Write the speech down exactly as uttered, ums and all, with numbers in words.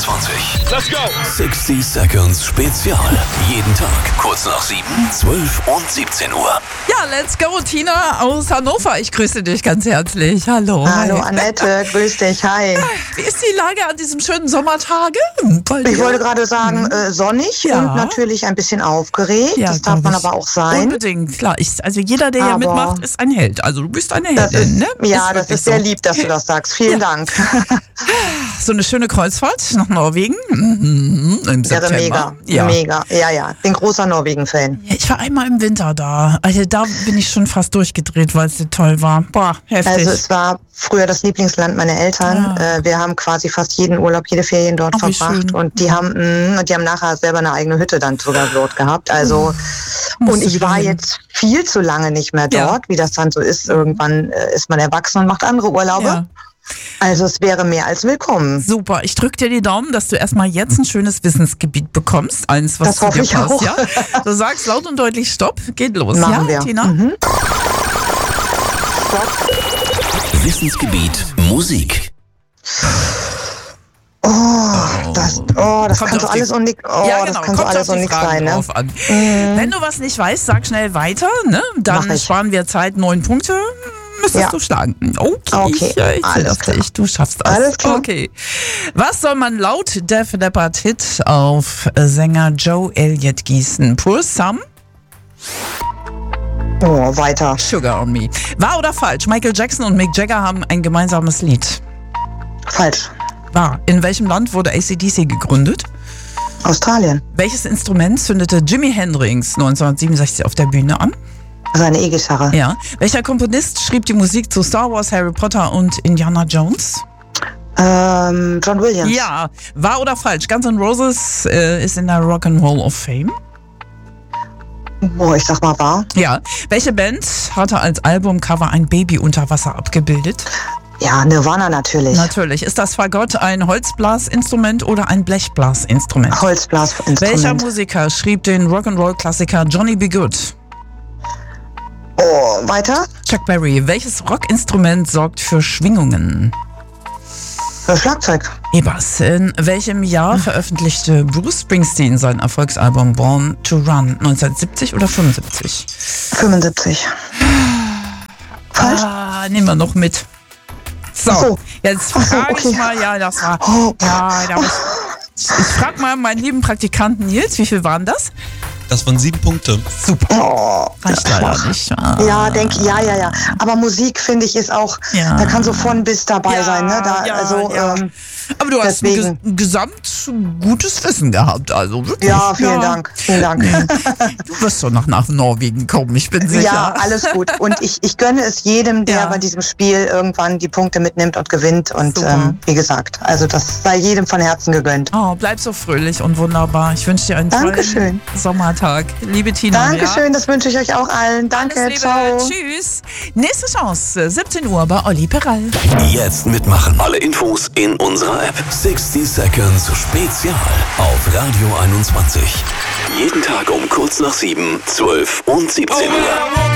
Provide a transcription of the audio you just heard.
einundzwanzig. Let's go! sechzig Seconds Spezial. Jeden Tag kurz nach sieben, zwölf und siebzehn Uhr. Ja, let's go, Tina aus Hannover. Ich grüße dich ganz herzlich. Hallo. Hallo Hi. Annette, grüß dich, hi. Wie ist die Lage an diesem schönen Sommertage? Ich wollte gerade sagen, äh, sonnig Ja. und natürlich ein bisschen aufgeregt. Ja, das darf glaub man ich. aber auch sein. Unbedingt, klar. Ich, also jeder, der hier Aber- mitmacht, ist ein Held. Also du bist eine Das Heldin, ist, ne? ja, das wirklich ist sehr so. lieb, dass du das sagst. Vielen Dank. So eine schöne Kreuzfahrt nach Norwegen mhm, im Wäre September. mega, Ja. mega. Ja, ja, bin großer Norwegen-Fan. Ja, ich war einmal im Winter da. Also da bin ich schon fast durchgedreht, weil es so toll war. Boah, heftig. Also es war früher das Lieblingsland meiner Eltern. Ah. Äh, wir haben quasi fast jeden Urlaub, jede Ferien dort Ach, wie verbracht. schön. Und die haben, mh, und die haben nachher selber eine eigene Hütte dann sogar dort gehabt. Also Musst und du ich wieder war hin. jetzt viel zu lange nicht mehr Ja. dort, wie das dann so ist. Irgendwann äh, ist man erwachsen und macht andere Urlaube. Ja. Also es wäre mehr als willkommen. Super, ich drücke dir die Daumen, dass du erstmal jetzt ein schönes Wissensgebiet bekommst. Eins, was Das zu hoffe dir ich passt. auch. Ja? Du sagst laut und deutlich Stopp, geht los. Machen ja, wir. Tina? Mhm. Wissensgebiet Musik. Oh, das, oh, das Kommt kann so auf die- alles und nix, oh, ja, genau. das kann so Kommt alles auf die und nichts Fragen sein, ne? drauf an. Wenn du was nicht weißt, sag schnell weiter, ne? Dann Mach ich. sparen wir Zeit, neun Punkte. Müsstest Ja. du schlagen. Okay, Okay, ich, äh, ich alles zähle auf klar. dich. Du schaffst das. Alles klar. Okay. Was soll man laut Def Leppard Hit auf Sänger Joe Elliott gießen? Pour some Oh, weiter. Sugar on me. Wahr oder falsch? Michael Jackson und Mick Jagger haben ein gemeinsames Lied. Falsch. Wahr. In welchem Land wurde A C D C gegründet? Australien. Welches Instrument zündete Jimi Hendrix neunzehnhundertsiebenundsechzig auf der Bühne an? Seine E-Gitarre. Ja. Welcher Komponist schrieb die Musik zu Star Wars, Harry Potter und Indiana Jones? Ähm, John Williams. Ja. Wahr oder falsch? Guns N' Roses äh, ist in der Rock and Roll of Fame. Boah, ich sag mal wahr. Ja. Welche Band hatte als Albumcover ein Baby unter Wasser abgebildet? Ja, Nirvana natürlich. Natürlich. Ist das Fagott ein Holzblasinstrument oder ein Blechblasinstrument? Holzblasinstrument. Welcher Musiker schrieb den Rock'n'Roll-Klassiker Johnny B. Good? Oh, weiter? Chuck Berry. Welches Rockinstrument sorgt für Schwingungen? Für Schlagzeug. Ebers. In welchem Jahr veröffentlichte Bruce Springsteen sein Erfolgsalbum Born to Run? neunzehnhundertsiebzig oder fünfundsiebzig? fünfundsiebzig. Falsch? Ah, nehmen wir noch mit. So, Ach so. jetzt Ach so, frage ich okay. mal, ja, das war, Oh. ja, da muss, ich frage mal meinen lieben Praktikanten Nils, wie viel waren das? Das waren sieben Punkte. Super. Oh. Reicht leider nicht. Ah. Ja, denke ja, ja, ja. Aber Musik, finde ich, ist auch, Ja. da kann so von bis dabei Ja, sein, ne? Da, ja, also, ja. ähm, Aber du hast ein, deswegen. ges gesamt gutes Wissen gehabt, also wirklich. ja, vielen Dank, vielen Dank. Du wirst schon noch nach Norwegen kommen, ich bin sicher. Ja, alles gut. Und ich, ich gönne es jedem, der Ja. bei diesem Spiel irgendwann die Punkte mitnimmt und gewinnt. Und Super. ähm, wie gesagt, also das sei jedem von Herzen gegönnt. Oh, bleib so fröhlich und wunderbar. Ich wünsche dir einen Dankeschön. tollen Sommertag. Liebe Tina. Dankeschön, Ja? das wünsche ich euch auch allen. Danke, Alles Liebe. ciao. Tschüss. Nächste Chance, siebzehn Uhr bei Olli Peral. Jetzt mitmachen. Alle Infos in unserer App. sechzig Seconds Spezial auf Radio einundzwanzig. Jeden Tag um kurz nach sieben, zwölf und siebzehn Uhr.